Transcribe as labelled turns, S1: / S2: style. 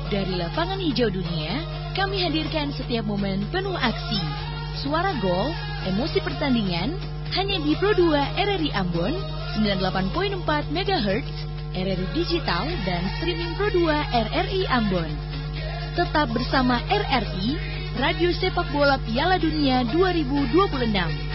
S1: Dari lapangan hijau dunia, kami hadirkan setiap momen penuh aksi. Suara gol, emosi pertandingan, hanya di Pro 2 RRI Ambon, 98.4 MHz, RRI Digital, dan streaming Pro 2 RRI Ambon. Tetap bersama RRI, Radio Sepak Bola Piala Dunia 2026.